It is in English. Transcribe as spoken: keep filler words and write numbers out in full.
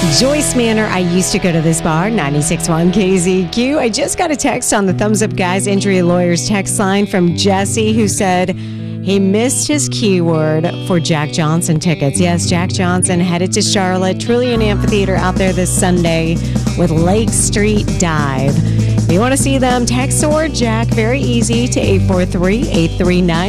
Joyce Manor, I used to go to this bar, ninety-six point one K Z Q. I just got a text on the Thumbs Up Guys Injury Lawyers text line from Jesse, who said he missed his keyword for Jack Johnson tickets. Yes, Jack Johnson headed to Charlotte, Trillium Amphitheater out there this Sunday with Lake Street Dive. If you want to see them, text or Jack, very easy, to eight four three, eight three nine